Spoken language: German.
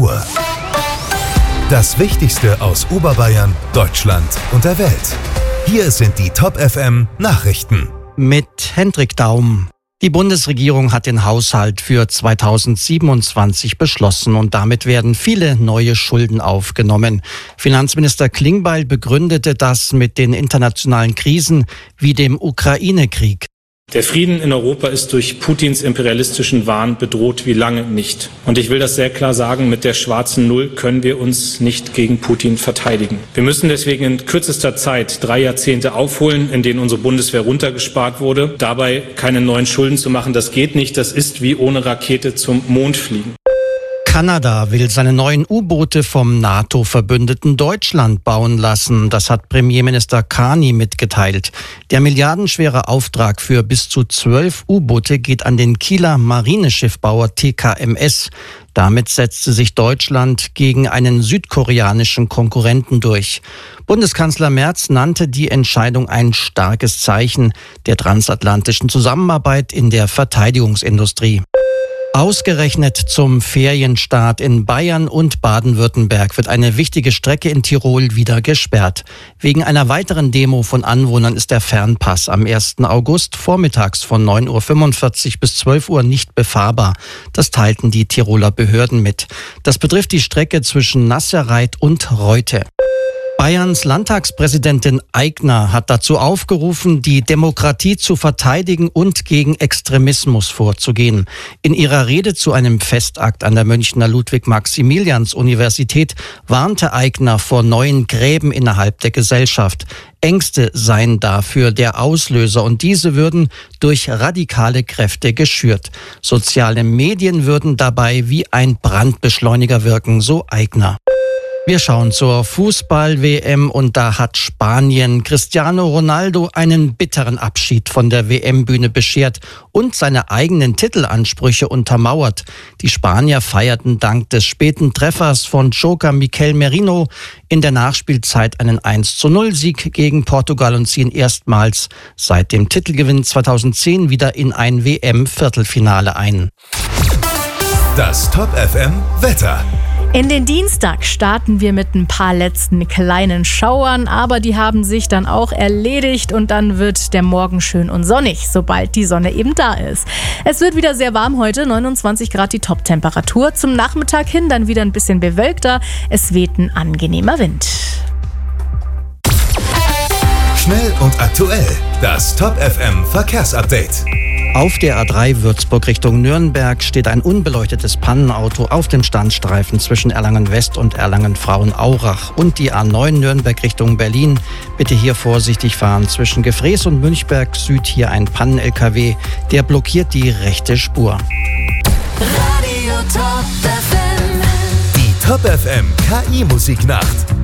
Uhr. Das Wichtigste aus Oberbayern, Deutschland und der Welt. Hier sind die Top FM Nachrichten. Mit Hendrik Daum. Die Bundesregierung hat den Haushalt für 2027 beschlossen und damit werden viele neue Schulden aufgenommen. Finanzminister Klingbeil begründete das mit den internationalen Krisen wie dem Ukraine-Krieg. Der Frieden in Europa ist durch Putins imperialistischen Wahn bedroht wie lange nicht. Und ich will das sehr klar sagen, mit der schwarzen Null können wir uns nicht gegen Putin verteidigen. Wir müssen deswegen in kürzester Zeit 3 Jahrzehnte aufholen, in denen unsere Bundeswehr runtergespart wurde. Dabei keine neuen Schulden zu machen, das geht nicht. Das ist wie ohne Rakete zum Mond fliegen. Kanada will seine neuen U-Boote vom NATO-Verbündeten Deutschland bauen lassen. Das hat Premierminister Carney mitgeteilt. Der milliardenschwere Auftrag für bis zu 12 U-Boote geht an den Kieler Marineschiffbauer TKMS. Damit setzte sich Deutschland gegen einen südkoreanischen Konkurrenten durch. Bundeskanzler Merz nannte die Entscheidung ein starkes Zeichen der transatlantischen Zusammenarbeit in der Verteidigungsindustrie. Ausgerechnet zum Ferienstart in Bayern und Baden-Württemberg wird eine wichtige Strecke in Tirol wieder gesperrt. Wegen einer weiteren Demo von Anwohnern ist der Fernpass am 1. August vormittags von 9.45 Uhr bis 12 Uhr nicht befahrbar. Das teilten die Tiroler Behörden mit. Das betrifft die Strecke zwischen Nasserreit und Reute. Bayerns Landtagspräsidentin Aigner hat dazu aufgerufen, die Demokratie zu verteidigen und gegen Extremismus vorzugehen. In ihrer Rede zu einem Festakt an der Münchner Ludwig-Maximilians-Universität warnte Aigner vor neuen Gräben innerhalb der Gesellschaft. Ängste seien dafür der Auslöser und diese würden durch radikale Kräfte geschürt. Soziale Medien würden dabei wie ein Brandbeschleuniger wirken, so Aigner. Wir schauen zur Fußball-WM und da hat Spanien Cristiano Ronaldo einen bitteren Abschied von der WM-Bühne beschert und seine eigenen Titelansprüche untermauert. Die Spanier feierten dank des späten Treffers von Joker Mikel Merino in der Nachspielzeit einen 1:0-Sieg gegen Portugal und ziehen erstmals seit dem Titelgewinn 2010 wieder in ein WM-Viertelfinale ein. Das Top FM Wetter. In den Dienstag starten wir mit ein paar letzten kleinen Schauern, aber die haben sich dann auch erledigt und dann wird der Morgen schön und sonnig, sobald die Sonne eben da ist. Es wird wieder sehr warm heute, 29 Grad die Top-Temperatur. Zum Nachmittag hin dann wieder ein bisschen bewölkter, es weht ein angenehmer Wind. Schnell und aktuell, das Top FM Verkehrsupdate. Auf der A3 Würzburg Richtung Nürnberg steht ein unbeleuchtetes Pannenauto auf dem Standstreifen zwischen Erlangen-West und Erlangen-Frauenaurach. Und die A9 Nürnberg Richtung Berlin. Bitte hier vorsichtig fahren. Zwischen Gefrees und Münchberg Süd hier ein Pannen-LKW. Der blockiert die rechte Spur. Die Top FM KI-Musiknacht.